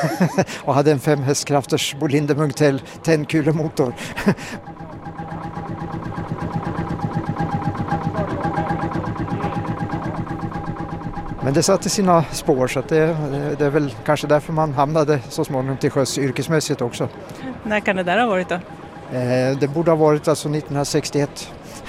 och hade en 5 hästkrafters Bolinder Munktell tändkulemotor. Men det satte sina spår, så att det är väl kanske därför man hamnade så småningom till sjöss yrkesmässigt också. När kan det där ha varit då? Det borde ha varit alltså 1961.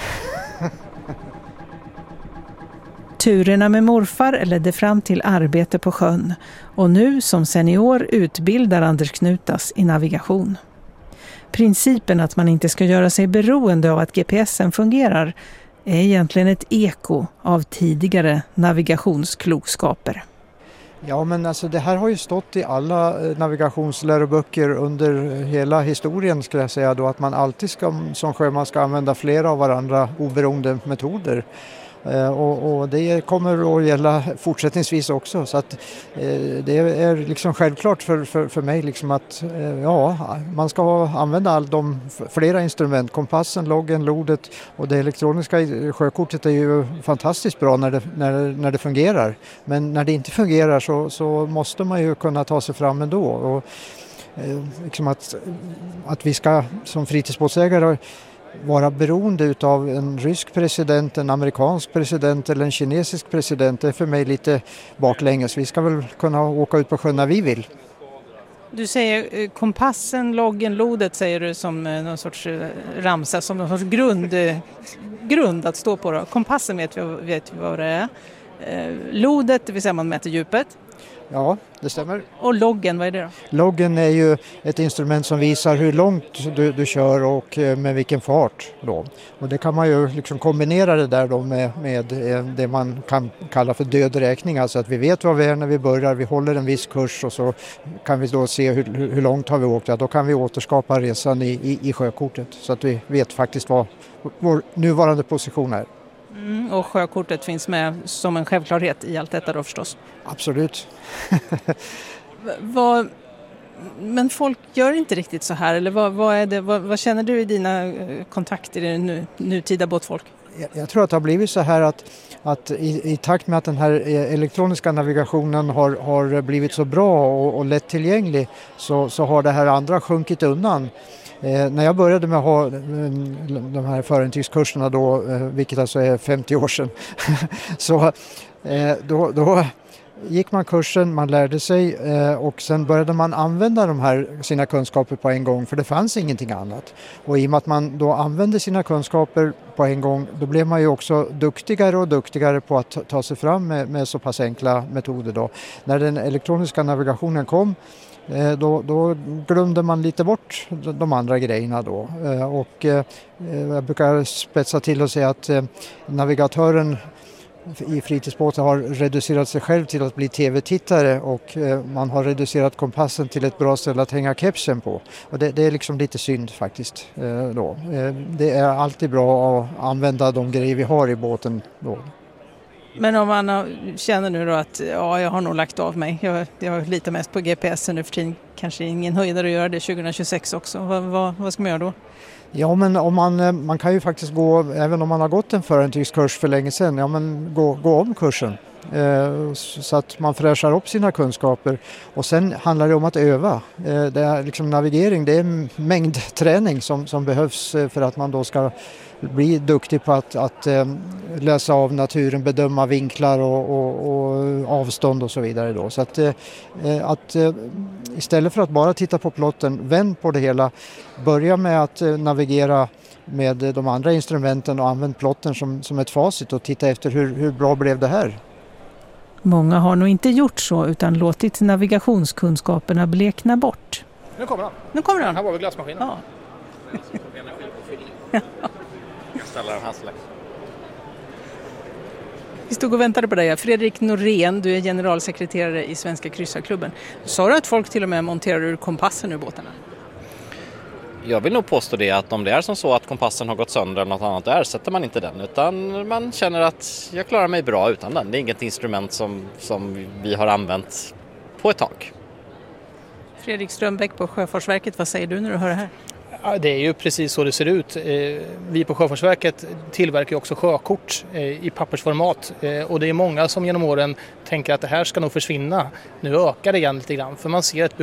Turerna med morfar ledde fram till arbete på sjön och nu som senior utbildar Anders Knutas i navigation. Principen att man inte ska göra sig beroende av att GPSen fungerar är egentligen ett eko av tidigare navigationsklokskaper. Ja, men alltså det här har ju stått i alla navigationsläroböcker under hela historien, skulle jag säga då, att man alltid som sjöman ska använda flera av varandra oberoende metoder. Och det kommer att gälla fortsättningsvis också, så att det är liksom självklart för mig liksom att man ska använda flera instrument, kompassen, loggen, lodet, och det elektroniska sjökortet är ju fantastiskt bra när det fungerar, men när det inte fungerar så måste man ju kunna ta sig fram ändå. Och liksom att vi ska som fritidsbåtsägare vara beroende av en rysk president, en amerikansk president eller en kinesisk president, det är för mig lite baklänges. Vi ska väl kunna åka ut på sjön när vi vill. Du säger kompassen, loggen, lodet säger du som någon sorts ramsa, som någon sorts grund att stå på då. Kompassen vet vi vad det är. Lodet, det vill säga man mäter djupet. Ja, det stämmer. Och loggen, vad är det då? Loggen är ju ett instrument som visar hur långt du kör och med vilken fart då. Och det kan man ju liksom kombinera det där då med det man kan kalla för dödräkning. Alltså att vi vet var vi är när vi börjar, vi håller en viss kurs och så kan vi då se hur långt har vi åkt. Ja, då kan vi återskapa resan i sjökortet så att vi vet faktiskt vad vår nuvarande position är. Och sjökortet finns med som en självklarhet i allt detta då förstås? Absolut. Men folk gör inte riktigt så här, eller vad känner du i dina kontakter i det nutida båtfolk? Jag tror att det har blivit så här att i takt med att den här elektroniska navigationen har blivit så bra och lättillgänglig så har det här andra sjunkit undan. När jag började med att ha de här förintygskurserna då, vilket alltså är 50 år sedan, så då gick man kursen, man lärde sig och sen började man använda sina kunskaper på en gång, för det fanns ingenting annat. Och i och med att man då använde sina kunskaper på en gång, då blev man ju också duktigare och duktigare på att ta sig fram med så pass enkla metoder då. När den elektroniska navigationen kom, då glömde man lite bort de andra grejerna då. Och jag brukar spetsa till och säga att navigatören i fritidsbåtar har reducerat sig själv till att bli tv-tittare och man har reducerat kompassen till ett bra ställe att hänga kepsen på. Och det är liksom lite synd faktiskt då. Det är alltid bra att använda de grejer vi har i båten då. Men om man känner nu då att jag har nog lagt av mig, jag litar mest på GPS nu för tiden, kanske ingen höjdare att göra det 2026 också, vad ska man göra då? Ja, men om man kan ju faktiskt gå, även om man har gått en förintygskurs för länge sedan, ja men gå om kursen. Så att man fräschar upp sina kunskaper, och sen handlar det om att öva. Det är liksom navigering, det är mängdträning som behövs för att man då ska bli duktig på att läsa av naturen, bedöma vinklar och avstånd och så vidare då. Så att istället för att bara titta på plotten, vänd på det hela, börja med att navigera med de andra instrumenten och använd plotten som ett facit och titta efter hur bra blev det här. Många har nog inte gjort så utan låtit navigationskunskaperna blekna bort. Nu kommer han. Nu kommer han. Här var vi glassmaskinen. Ja. Vi stod och väntade på dig. Fredrik Norén, du är generalsekreterare i Svenska kryssarklubben. Sa du att folk till och med monterar ur kompassen ur båtarna? Jag vill nog påstå det, att om det är som så att kompassen har gått sönder eller något annat, då ersätter man inte den, utan man känner att jag klarar mig bra utan den. Det är inget instrument som vi har använt på ett tag. Fredrik Strömbäck på Sjöfartsverket, vad säger du när du hör det här? Ja, det är ju precis så det ser ut. Vi på Sjöfartsverket tillverkar också sjökort i pappersformat, och det är många som genom åren tänker att det här ska nog försvinna. Nu ökar det igen lite grann, för man ser ett